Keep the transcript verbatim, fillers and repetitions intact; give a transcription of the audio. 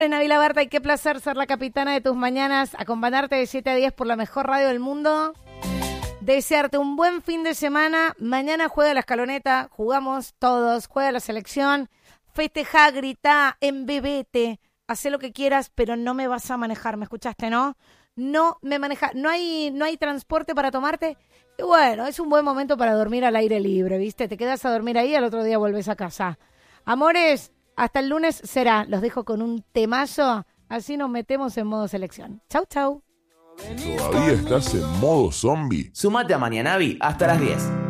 Nabila Berta, y qué placer ser la capitana de tus mañanas, acompañarte de siete a diez por la mejor radio del mundo. Desearte un buen fin de semana. Mañana juega la escaloneta, jugamos todos, juega la selección. Festejá, gritá, embebete, hacé lo que quieras, pero no me vas a manejar, ¿me escuchaste, no? No me maneja, no hay, no hay transporte para tomarte. Y bueno, es un buen momento para dormir al aire libre, ¿viste? Te quedas a dormir ahí, al otro día vuelves a casa. Amores, hasta el lunes será. Los dejo con un temazo, así nos metemos en modo selección. Chau, chau. ¿Todavía estás en modo zombie? Sumate a Mañanavi hasta las diez.